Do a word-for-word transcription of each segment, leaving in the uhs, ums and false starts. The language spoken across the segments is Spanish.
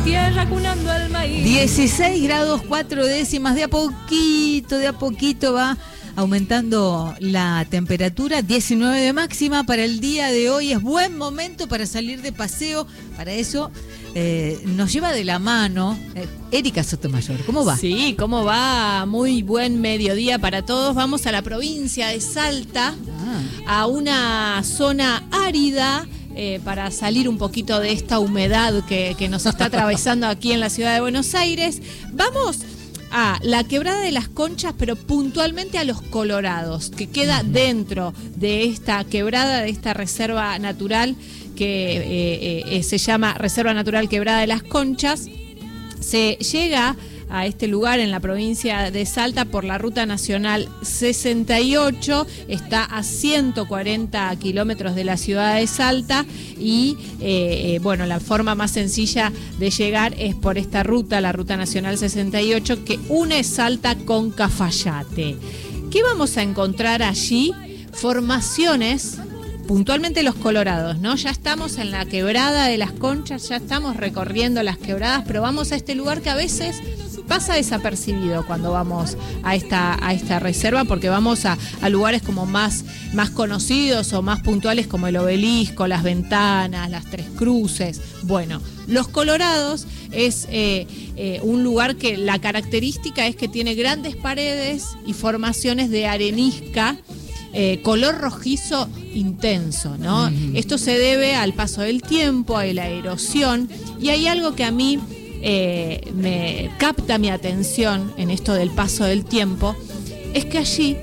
tierra cunando al maíz. dieciséis grados cuatro décimas, de a poquito, de a poquito va aumentando la temperatura. Diecinueve de máxima para el día de hoy. Es buen momento para salir de paseo. Para eso eh, nos lleva de la mano eh, Erika Sotomayor. ¿Cómo va? Sí, ¿cómo va? Muy buen mediodía para todos. Vamos a la provincia de Salta, ah. a una zona árida, Eh, para salir un poquito de esta humedad que, que nos está atravesando aquí en la ciudad de Buenos Aires. Vamos a la Quebrada de las Conchas, pero puntualmente a Los Colorados, que queda dentro de esta quebrada, de esta reserva natural que eh, eh, se llama Reserva Natural Quebrada de las Conchas. Se llega a este lugar en la provincia de Salta por la Ruta Nacional sesenta y ocho, está a ciento cuarenta kilómetros de la ciudad de Salta y eh, eh, bueno, la forma más sencilla de llegar es por esta ruta, la Ruta Nacional sesenta y ocho, que une Salta con Cafayate. ¿Qué vamos a encontrar allí? Formaciones, puntualmente Los Colorados, ¿no? Ya estamos en la Quebrada de las Conchas, ya estamos recorriendo las quebradas, pero vamos a este lugar que a veces pasa desapercibido cuando vamos a esta, a esta reserva, porque vamos a, a lugares como más, más conocidos o más puntuales, como el Obelisco, las Ventanas, las Tres Cruces. Bueno, Los Colorados es eh, eh, un lugar que la característica es que tiene grandes paredes y formaciones de arenisca, Eh, color rojizo intenso, ¿no? Mm. Esto se debe al paso del tiempo, a la erosión, y hay algo que a mí eh, me capta mi atención en esto del paso del tiempo, es que allí,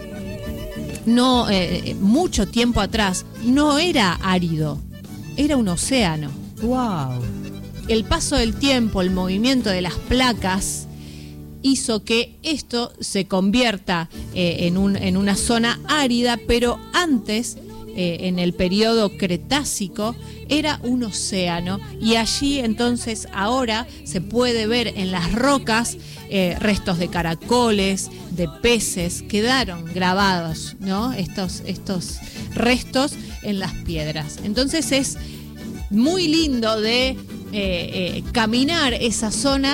no eh, mucho tiempo atrás, no era árido, era un océano. ¡Wow! El paso del tiempo, el movimiento de las placas, hizo que esto se convierta eh, en, un, en una zona árida, pero antes, eh, en el periodo Cretácico, era un océano, y allí entonces ahora se puede ver en las rocas eh, restos de caracoles, de peces, quedaron grabados, ¿no? Estos, estos restos en las piedras. Entonces es muy lindo de eh, eh, caminar esa zona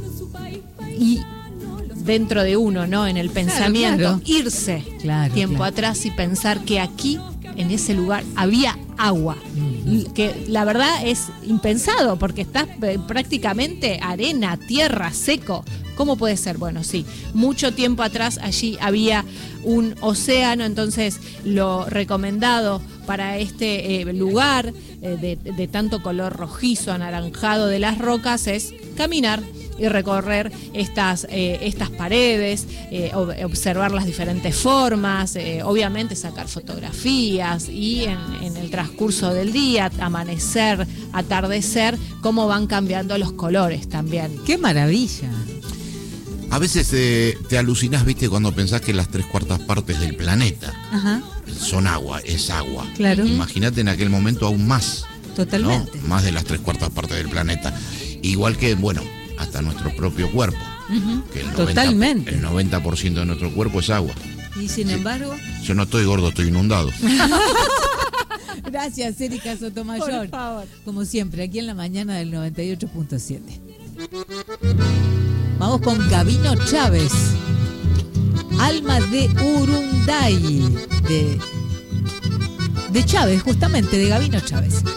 y dentro de uno, ¿no? En el pensamiento, claro, claro. irse claro, tiempo claro. atrás y pensar que aquí, en ese lugar, había agua. Mm-hmm. Que la verdad es impensado, porque está prácticamente arena, tierra, seco. ¿Cómo puede ser? Bueno, sí, mucho tiempo atrás allí había un océano, entonces lo recomendado para este eh, lugar eh, de, de tanto color rojizo, anaranjado de las rocas es caminar y recorrer estas, eh, estas paredes, eh, observar las diferentes formas, eh, obviamente sacar fotografías y en, en el transcurso del día, amanecer, atardecer, cómo van cambiando los colores también. ¡Qué maravilla! A veces eh, te alucinás, viste, cuando pensás que las tres cuartas partes del planeta Ajá. son agua, es agua. Claro. Imagínate en aquel momento aún más. Totalmente. ¿No? Más de las tres cuartas partes del planeta. Igual que, bueno, hasta nuestro propio cuerpo. Uh-huh. Que el noventa, Totalmente. El noventa por ciento de nuestro cuerpo es agua. Y sin sí. embargo... Yo no estoy gordo, estoy inundado. Gracias, Erika Sotomayor. Por favor. Como siempre, aquí en la mañana del noventa y ocho punto siete. Vamos con Gabino Chávez. Alma de Urunday. De, de Chávez, justamente, de Gabino Chávez.